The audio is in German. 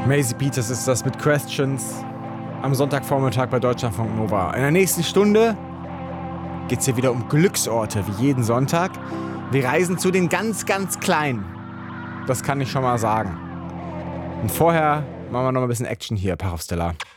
Maisie Peters ist das mit Questions am Sonntagvormittag bei Deutschlandfunk Nova. In der nächsten Stunde geht's hier wieder um Glücksorte, wie jeden Sonntag. Wir reisen zu den ganz, ganz Kleinen. Das kann ich schon mal sagen. Und vorher machen wir noch ein bisschen Action hier, Parafsteller.